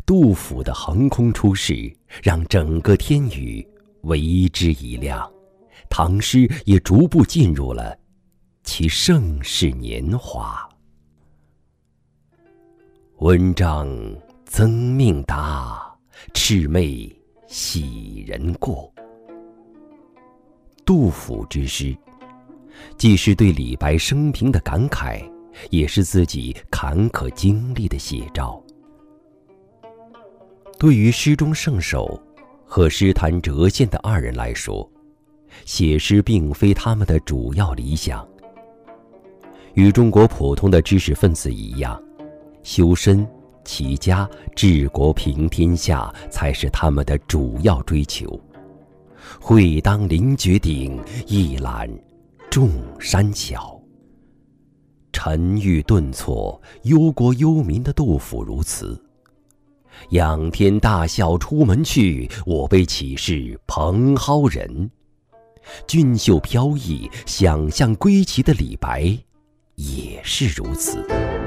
杜甫的横空出世，让整个天宇为之一亮，唐诗也逐步进入了其盛世年华。文章增命达，魑魅喜人过。杜甫之诗，既是对李白生平的感慨，也是自己坎坷经历的写照。对于诗中圣手和诗坛谪仙的二人来说，写诗并非他们的主要理想。与中国普通的知识分子一样，修身、齐家、治国平天下才是他们的主要追求。会当凌绝顶，一览众山小。沉郁顿挫、忧国忧民的杜甫如此。仰天大笑出门去，我辈岂是蓬蒿人。俊秀飘逸、想象归奇的李白也是如此。